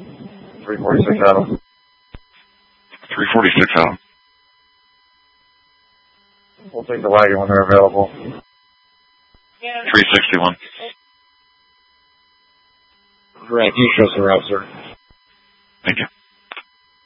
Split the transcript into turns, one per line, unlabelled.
346 Adam.
346 Adam.
We'll take the wagon when they're available.
361.
Grant, you show us the route, sir.
Thank you.